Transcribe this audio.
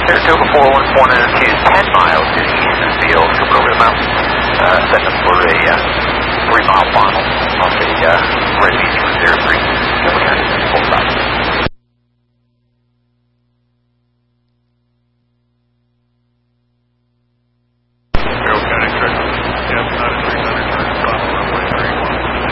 Saratoga 414 is 10 miles to the east of the field, coming over the mountain.